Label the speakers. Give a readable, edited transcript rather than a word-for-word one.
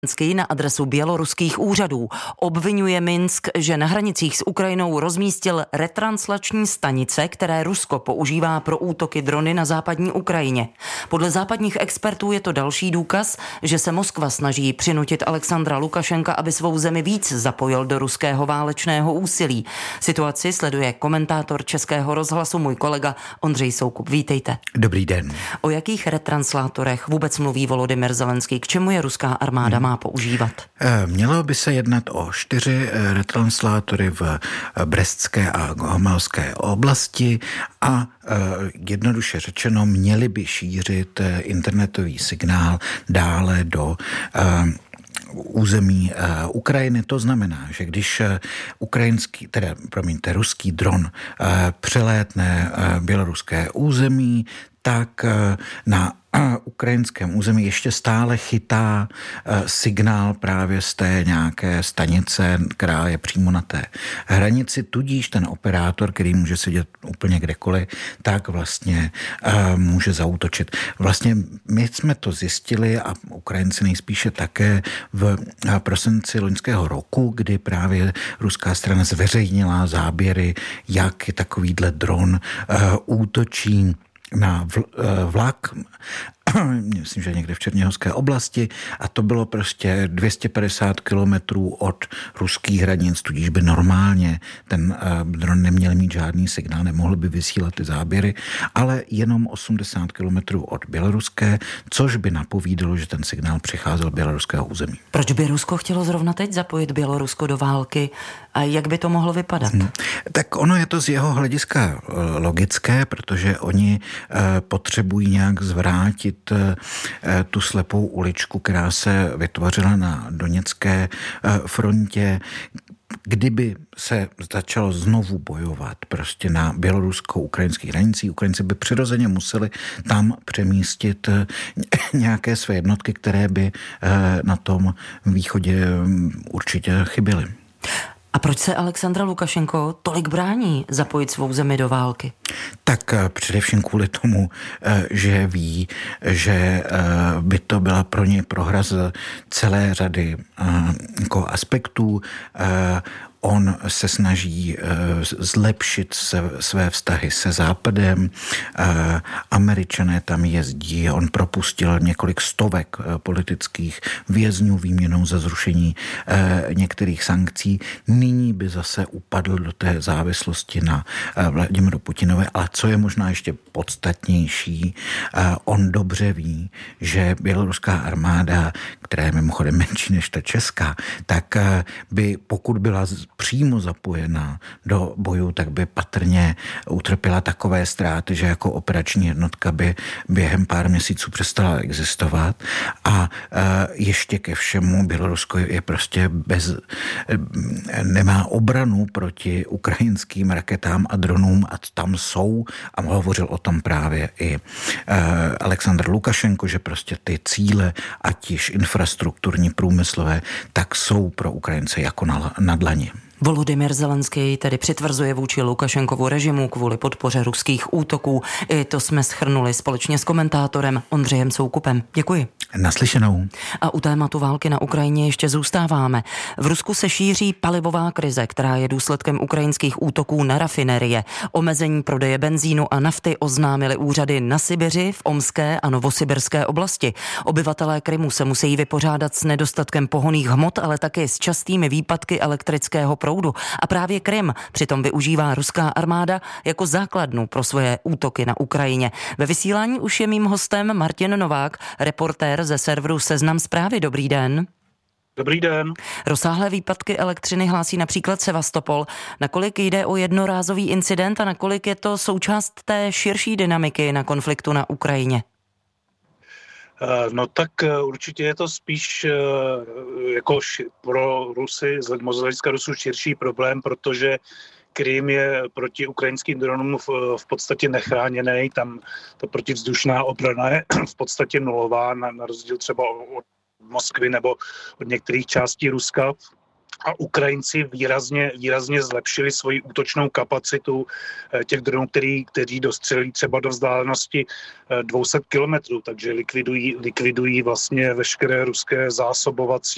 Speaker 1: na adresu běloruských úřadů. Obvinuje Minsk, že na hranicích s Ukrajinou rozmístil retranslační stanice, které Rusko používá pro útoky drony na západní Ukrajině. Podle západních expertů je to další důkaz, že se Moskva snaží přinutit Alexandra Lukašenka, aby svou zemi víc zapojil do ruského válečného úsilí. Situaci sleduje komentátor Českého rozhlasu, můj kolega Ondřej Soukup. Vítejte.
Speaker 2: Dobrý den.
Speaker 1: O jakých retranslátorech vůbec mluví Volodymyr Zelenský? K čemu je ruská armáda má používat?
Speaker 2: Mělo by se jednat o 4 retranslátory v Brestské a Homelské oblasti a jednoduše řečeno měli by šířit internetový signál dále do území Ukrajiny. To znamená, že když ruský dron přelétne běloruské území, tak na ukrajinském území ještě stále chytá signál právě z té nějaké stanice, která je přímo na té hranici, tudíž ten operátor, který může sedět úplně kdekoliv, tak vlastně může zaútočit. Vlastně my jsme to zjistili a Ukrajinci nejspíše také v prosinci loňského roku, kdy právě ruská strana zveřejnila záběry, jak takovýhle dron útočí na vlak, myslím, že někde v Černěhovské oblasti, a to bylo prostě 250 kilometrů od ruských hranic, tudíž by normálně ten dron neměl mít žádný signál, nemohl by vysílat ty záběry, ale jenom 80 kilometrů od běloruské, což by napovídalo, že ten signál přicházel z běloruského území.
Speaker 1: Proč by Rusko chtělo zrovna teď zapojit Bělorusko do války a jak by to mohlo vypadat?
Speaker 2: Tak ono je to z jeho hlediska logické, protože oni potřebují nějak zvrátit tu slepou uličku, která se vytvořila na Doněcké frontě. Kdyby se začalo znovu bojovat prostě na bělorusko-ukrajinských hranicích, Ukrajinci by přirozeně museli tam přemístit nějaké své jednotky, které by na tom východě určitě chyběly.
Speaker 1: A proč se Alexandra Lukašenko tolik brání zapojit svou zemi do války?
Speaker 2: Tak především kvůli tomu, že ví, že by to byla pro něj prohra z celé řady aspektů. On se snaží zlepšit své vztahy se Západem. Američané tam jezdí. On propustil několik stovek politických vězňů výměnou za zrušení některých sankcí. Nyní by zase upadl do té závislosti na Vladimiru Putinovi. Ale co je možná ještě podstatnější, on dobře ví, že běloruská armáda, která je mimochodem menší než ta česká, tak by, pokud byla přímo zapojená do bojů, tak by patrně utrpěla takové ztráty, že jako operační jednotka by během pár měsíců přestala existovat. A ještě ke všemu Bělorusko je prostě nemá obranu proti ukrajinským raketám a dronům, a tam jsou, a hovořil o tom právě i Alexandr Lukašenko, že prostě ty cíle, ať již infrastrukturní, průmyslové, tak jsou pro Ukrajince jako na dlani.
Speaker 1: Volodymyr Zelenský tedy přitvrzuje vůči Lukašenkovu režimu kvůli podpoře ruských útoků. I to jsme shrnuli společně s komentátorem Ondřejem Soukupem. Děkuji.
Speaker 2: Naslyšenou.
Speaker 1: A u tématu války na Ukrajině ještě zůstáváme. V Rusku se šíří palivová krize, která je důsledkem ukrajinských útoků na rafinerie. Omezení prodeje benzínu a nafty oznámily úřady na Sibiři, v Omské a Novosibirské oblasti. Obyvatelé Krymu se musí vypořádat s nedostatkem pohonných hmot, ale také s častými výpadky elektrického proudu. A právě Krym přitom využívá ruská armáda jako základnu pro svoje útoky na Ukrajině. Ve vysílání už je mým hostem Martin Novák, reportér ze serveru Seznam Zprávy. Dobrý den.
Speaker 3: Dobrý den.
Speaker 1: Rozsáhlé výpadky elektřiny hlásí například Sevastopol. Nakolik jde o jednorázový incident a nakolik je to součást té širší dynamiky na konfliktu na Ukrajině?
Speaker 3: No tak určitě je to spíš jako pro Rusy, z hlediska Rusů širší problém, protože Krym je proti ukrajinským dronům v podstatě nechráněný, tam ta protivzdušná obrana je v podstatě nulová, na rozdíl třeba od Moskvy nebo od některých částí Ruska. A Ukrajinci výrazně zlepšili svoji útočnou kapacitu těch dronů, kteří dostřelí třeba do vzdálenosti 200 kilometrů, takže likvidují vlastně veškeré ruské zásobovací